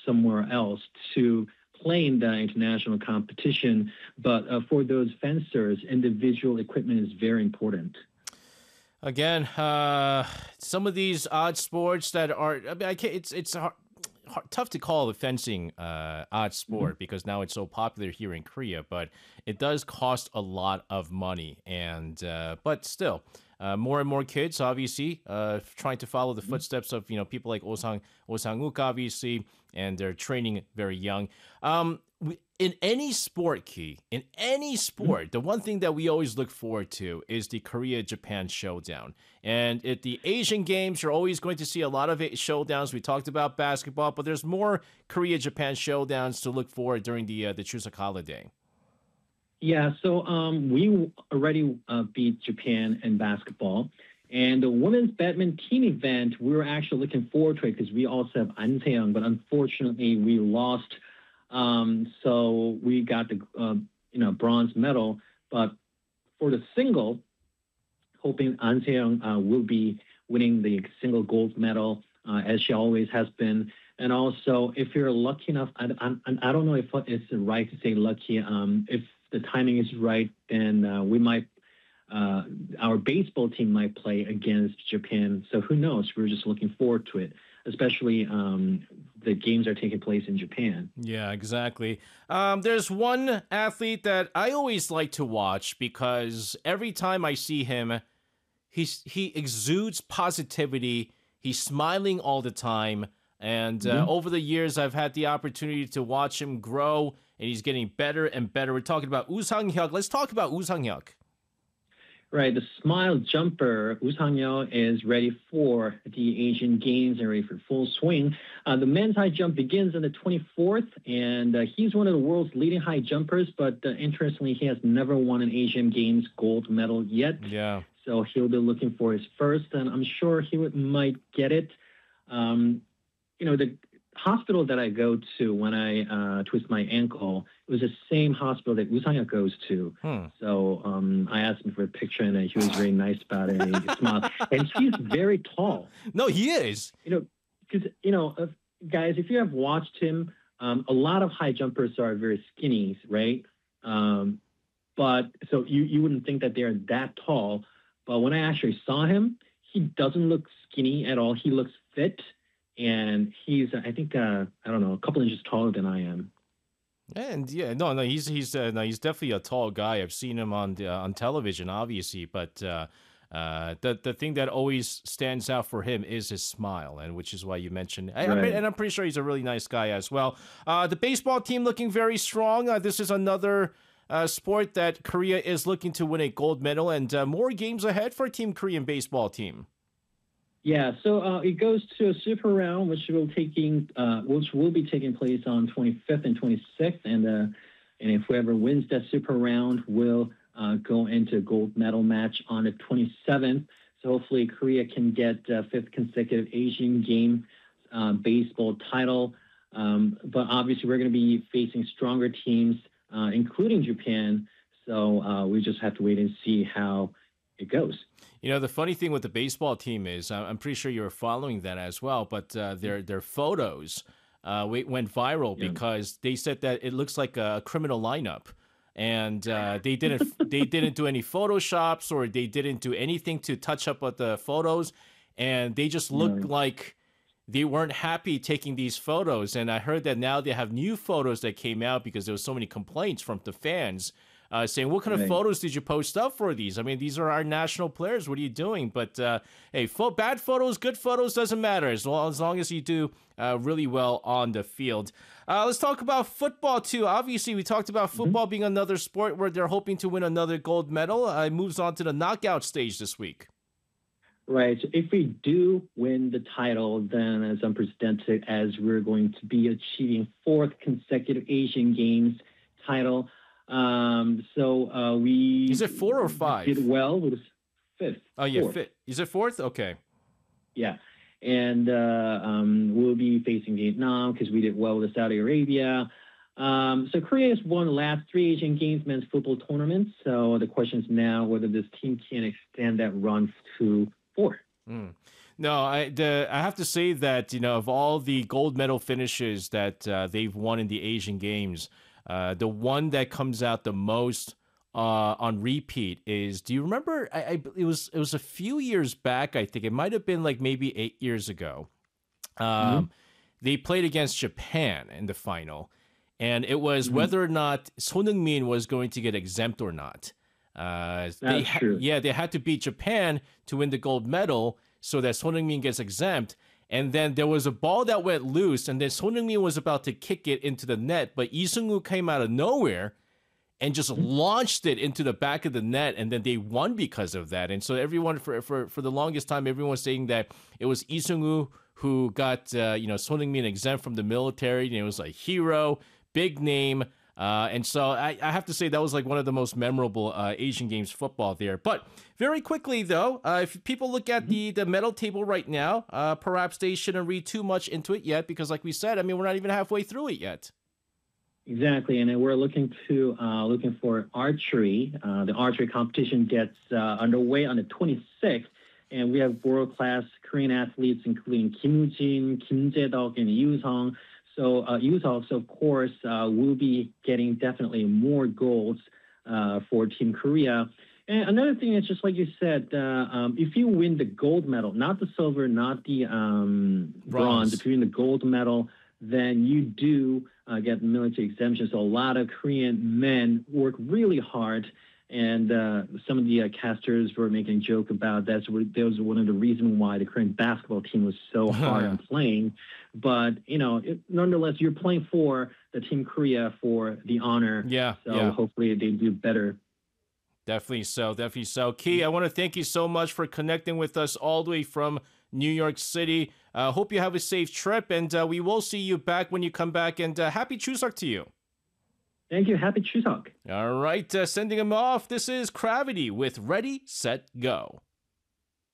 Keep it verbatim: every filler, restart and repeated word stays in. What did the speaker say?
somewhere else to play in the international competition. But uh, for those fencers, individual equipment is very important. Again, uh, some of these odd sports that are, I mean, I can't, it's it's hard, hard, tough to call the fencing uh, odd sport mm-hmm. because now it's so popular here in Korea, but it does cost a lot of money. And uh, but still, uh, more and more kids, obviously, uh, trying to follow the mm-hmm. footsteps of you know people like Oh Sang Oh Sang-uk, obviously, and they're training very young. Um, we, in any sport, Key, in any sport, mm-hmm. the one thing that we always look forward to is the Korea-Japan showdown. And at the Asian Games, you're always going to see a lot of showdowns. We talked about basketball, but there's more Korea-Japan showdowns to look for during the uh, the Chuseok holiday. Yeah, so um, we already uh, beat Japan in basketball. And the women's badminton team event, we were actually looking forward to it because we also have An Se-young, but unfortunately we lost. Um, so we got the uh, you know bronze medal. But for the single, hoping An Se-young uh, will be winning the single gold medal uh, as she always has been. And also, if you're lucky enough, I, I, I don't know if it's right to say lucky. Um, if the timing is right, then uh, we might. Uh, our baseball team might play against Japan. So who knows? We're just looking forward to it, especially um, the games are taking place in Japan. Yeah, exactly. Um, there's one athlete that I always like to watch because every time I see him, he's, he exudes positivity. He's smiling all the time. And uh, mm-hmm. over the years, I've had the opportunity to watch him grow, and he's getting better and better. We're talking about Woo Sang-hyuk. Let's talk about Woo Sang-hyuk. Right, the smile jumper, Woo Sang-hyuk, is ready for the Asian Games and ready for full swing. Uh, the men's high jump begins on the twenty-fourth, and uh, he's one of the world's leading high jumpers, but uh, interestingly, he has never won an Asian Games gold medal yet. Yeah. So he'll be looking for his first, and I'm sure he would, might get it. Um, you know, the hospital that I go to when I uh, twist my ankle, it was the same hospital that Woo Sang-hyuk goes to. Hmm. So um, I asked him for a picture, and he was very nice about it. And he smiled. And he's very tall. No, he is. You know, because, you know, uh, guys, if you have watched him, um, a lot of high jumpers are very skinny, right? Um, but so you, you wouldn't think that they're that tall. But when I actually saw him, he doesn't look skinny at all. He looks fit. And he's, I think, uh, I don't know, a couple inches taller than I am. And yeah, no, no, he's he's uh, no, he's definitely a tall guy. I've seen him on the, uh, on television, obviously, but uh, uh, the the thing that always stands out for him is his smile, and which is why you mentioned. Right. I, and I'm pretty sure he's a really nice guy as well. Uh, the baseball team looking very strong. Uh, this is another uh, sport that Korea is looking to win a gold medal, and uh, more games ahead for Team Korean baseball team. Yeah, so uh, it goes to a super round, which will taking, uh, which will be taking place on twenty-fifth and twenty-sixth, and uh, and if whoever wins that super round will uh, go into a gold medal match on the twenty-seventh. So hopefully Korea can get uh, fifth consecutive Asian game uh, baseball title. Um, but obviously we're going to be facing stronger teams, uh, including Japan. So uh, we just have to wait and see how it goes. You know, the funny thing with the baseball team is, I'm pretty sure you're following that as well, but uh, their their photos uh, went viral yeah. because they said that it looks like a criminal lineup, and uh, they didn't they didn't do any photoshops or they didn't do anything to touch up with the photos, and they just looked yeah. like they weren't happy taking these photos. And I heard that now they have new photos that came out because there was so many complaints from the fans. Uh, saying, what kind of right. photos did you post up for these? I mean, these are our national players. What are you doing? But, uh, hey, fo- bad photos, good photos, doesn't matter as long as, long as you do uh, really well on the field. Uh, let's talk about football, too. Obviously, we talked about football mm-hmm. being another sport where they're hoping to win another gold medal. Uh, it moves on to the knockout stage this week. Right. So if we do win the title, then as unprecedented as we're going to be achieving fourth consecutive Asian Games title. Um, so uh, we is it four or five? Did well. It was fifth. Oh yeah, fourth. fifth. Is it fourth? Okay. Yeah, and uh, um, we'll be facing Vietnam because we did well with Saudi Arabia. Um, so Korea has won the last three Asian Games men's football tournaments. So the question is now whether this team can extend that run to four. Mm. No, I the I have to say that, you know, of all the gold medal finishes that uh, they've won in the Asian Games, uh, the one that comes out the most uh, on repeat is. Do you remember? I, I it was it was a few years back. I think it might have been like maybe eight years ago. Um, mm-hmm. They played against Japan in the final, and it was mm-hmm. whether or not Son Heung-min was going to get exempt or not. Uh, That's they ha- true. Yeah, they had to beat Japan to win the gold medal, so that Son Heung-min gets exempt. And then there was a ball that went loose, and then Son Heung-min was about to kick it into the net, but Lee Seung-woo came out of nowhere and just mm-hmm. launched it into the back of the net, and then they won because of that. And so everyone, for for, for the longest time, everyone was saying that it was Lee Seung-woo who got uh, you know Son Heung-min exempt from the military, and it was a hero, big name. Uh, and so I, I have to say that was like one of the most memorable uh, Asian Games football there. But very quickly, though, uh, if people look at the, the medal table right now, uh, perhaps they shouldn't read too much into it yet because, like we said, I mean, we're not even halfway through it yet. Exactly, and then we're looking to uh, looking for archery. Uh, the archery competition gets uh, underway on the twenty-sixth, and we have world-class Korean athletes, including Kim Woo-jin, Kim Jae-deok, and Yoo Sung. So uh, Yoo-sung, of course, uh, will be getting definitely more golds uh, for Team Korea. And another thing is just like you said, uh, um, if you win the gold medal, not the silver, not the um, bronze, if you win the gold medal, then you do uh, get military exemption. So a lot of Korean men work really hard. And uh, some of the uh, casters were making a joke about that's that was one of the reasons why the Korean basketball team was so hard on playing. But, you know, it, nonetheless, you're playing for the Team Korea for the honor. Yeah. So yeah. hopefully they do better. Definitely so. Definitely so. Key, I want to thank you so much for connecting with us all the way from New York City. Uh, hope you have a safe trip, and uh, we will see you back when you come back. And uh, happy Chuseok to you. Thank you. Happy Chuseok. All right. Uh, sending him off. This is Gravity with Ready, Set, Go.